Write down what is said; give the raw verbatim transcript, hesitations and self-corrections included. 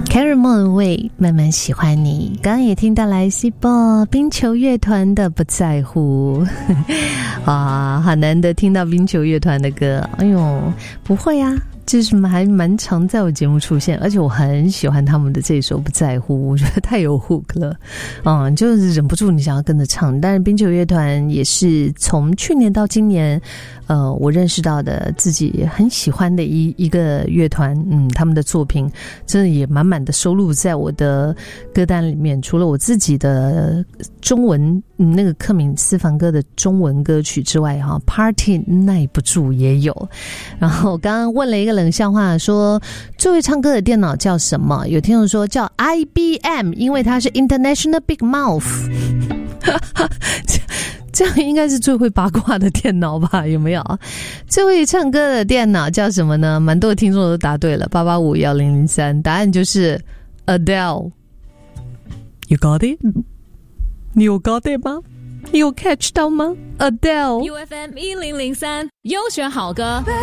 Carry 莫文蔚慢慢喜欢你，刚刚也听到来西波冰球乐团的不在乎啊，好难得听到冰球乐团的歌。哎呦，不会啊，就是还蛮常在我节目出现，而且我很喜欢他们的这首不在乎，我觉得太有 hook 了，嗯，就是忍不住你想要跟着唱。但是冰球乐团也是从去年到今年呃，我认识到的自己很喜欢的一一个乐团，嗯，他们的作品真的也满满的收录在我的歌单里面。除了我自己的中文，嗯，那个克敏私房歌的中文歌曲之外，哈 ，Party 耐不住也有。然后刚刚问了一个冷笑话，说最会唱歌的电脑叫什么？有听众说叫 I B M， 因为它是 International Big Mouth。这样应该是最会八卦的电脑吧？有没有？最会唱歌的电脑叫什么呢？蛮多的听众都答对了，八八五一零零三，答案就是 Adele。You got it？ 你有 got it 吗？你有 catch 到吗 ？Adele。 U F M 一零零三优选好歌。